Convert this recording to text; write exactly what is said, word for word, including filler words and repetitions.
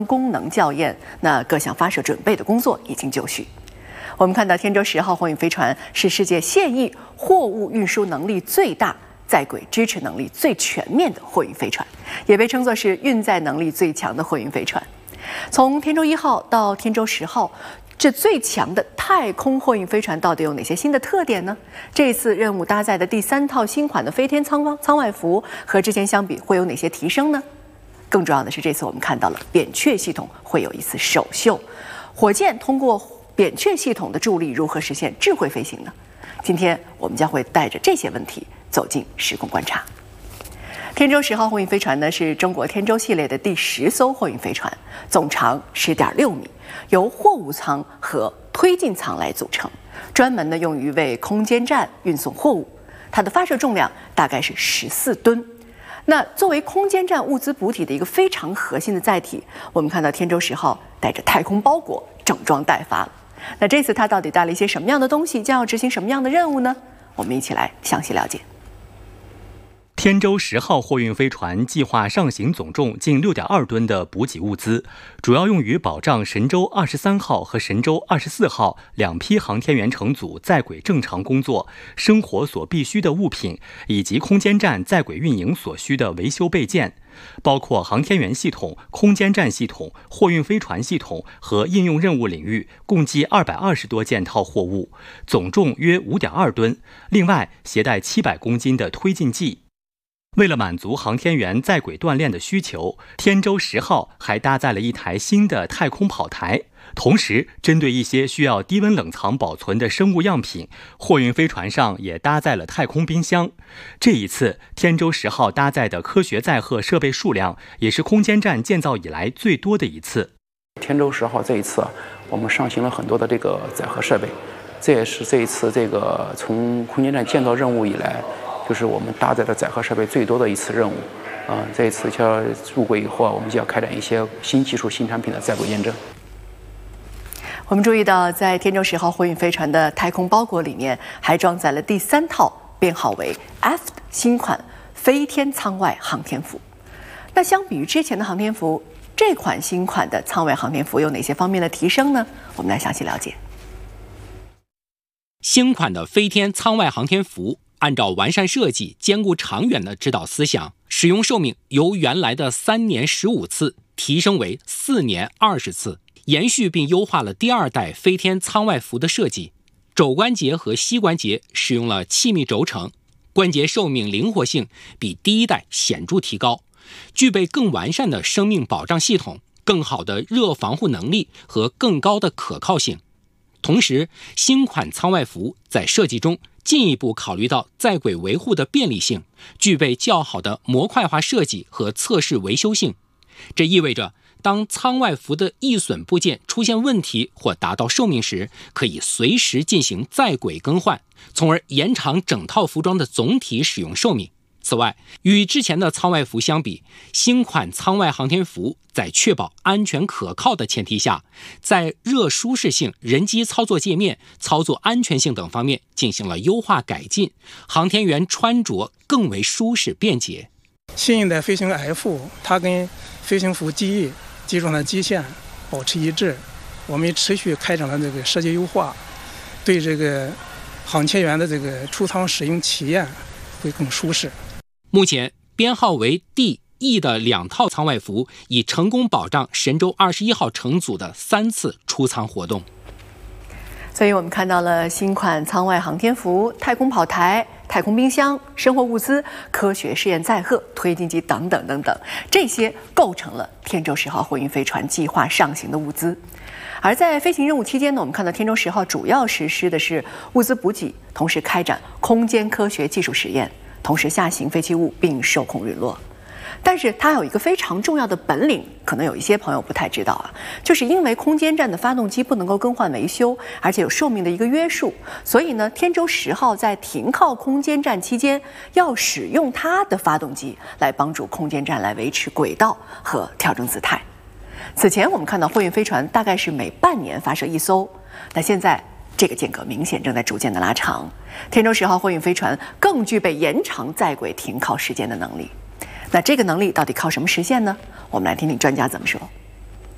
功能校验，那各项发射准备的工作已经就绪。我们看到天舟十号货运飞船是世界现役货物运输能力最大、在轨支持能力最全面的货运飞船，也被称作是运载能力最强的货运飞船。从天舟一号到天舟十号，这最强的太空货运飞船到底有哪些新的特点呢？这次任务搭载的第三套新款的飞天舱舱外服和之前相比会有哪些提升呢？更重要的是，这次我们看到了扁鹊系统会有一次首秀，火箭通过扁鹊系统的助力如何实现智慧飞行呢？今天我们将会带着这些问题走进时空观察。天舟十号货运飞船呢是中国天舟系列的第十艘货运飞船，总长十点六米，由货物舱和推进舱来组成，专门呢用于为空间站运送货物。它的发射重量大概是十四吨。那作为空间站物资补给的一个非常核心的载体，我们看到天舟十号带着太空包裹整装待发了。那这次它到底带了一些什么样的东西，将要执行什么样的任务呢？我们一起来详细了解。 天舟十号货运飞船计划上行总重近 六点二吨的补给物资，主要用于保障神舟二十三号和神舟二十四号两批航天员乘组在轨正常工作、生活所必需的物品，以及空间站在轨运营所需的维修备件，包括航天员系统、空间站系统、货运飞船系统和应用任务领域，共计二百二十多件套货物，总重约 五点二吨，另外携带七百公斤的推进剂。为了满足航天员在轨锻炼的需求，天舟十号还搭载了一台新的太空跑台。同时，针对一些需要低温冷藏保存的生物样品，货运飞船上也搭载了太空冰箱。这一次，天舟十号搭载的科学载荷设备数量也是空间站建造以来最多的一次。 天舟十号这一次，我们上行了很多的这个载荷设备，这也是这一次这个从空间站建造任务以来，就是我们搭载的载荷设备最多的一次任务。啊、呃，这一次就要入轨以后，我们就要开展一些新技术、新产品的在轨验证。 我们注意到，在天舟十号货运飞船的太空包裹里面，还装载了第三套编号为 F 的新款飞天舱外航天服。那相比于之前的航天服，这款新款的舱外航天服有哪些方面的提升呢？我们来详细了解。 新款的飞天舱外航天服按照完善设计、兼顾长远的指导思想，使用寿命由原来的三年十五次提升为四年二十次，延续并优化了第二代飞天舱外服的设计。肘关节和膝关节使用了气密轴承，关节寿命灵活性比第一代显著提高，具备更完善的生命保障系统、更好的热防护能力和更高的可靠性。同时，新款舱外服在设计中进一步考虑到在轨维护的便利性，具备较好的模块化设计和测试维修性。这意味着，当舱外服的易损部件出现问题或达到寿命时，可以随时进行在轨更换，从而延长整套服装的总体使用寿命。此外，与之前的舱外服相比，新款舱外航天服在确保安全可靠的前提下，在热舒适性、人机操作界面、操作安全性等方面进行了优化改进，航天员穿着更为舒适便捷。 新一代飞行 F， 它跟飞行服 G 基础上的基线保持一致，我们持续开展了这个设计优化，对这个航天员的这个出舱使用体验会更舒适。 目前编号为 D、E 的两套舱外服已成功保障神舟二十一号乘组的三次出舱活动。 所以我们看到了新款舱外航天服、太空跑台、太空冰箱、生活物资、科学试验载荷、推进机等等等等，这些构成了天舟十号货运飞船计划上行的物资。而在飞行任务期间呢，我们看到天舟十号主要实施的是物资补给，同时开展空间科学技术实验，同时下行废弃物并受控陨落。但是它有一个非常重要的本领，可能有一些朋友不太知道啊，就是因为空间站的发动机不能够更换维修，而且有寿命的一个约束，所以呢，天舟十号在停靠空间站期间要使用它的发动机来帮助空间站来维持轨道和调整姿态。此前我们看到货运飞船大概是每半年发射一艘，那现在这个间隔明显正在逐渐的拉长，天舟十号货运飞船更具备延长在轨停靠时间的能力。那这个能力到底靠什么实现呢？我们来听听专家怎么说。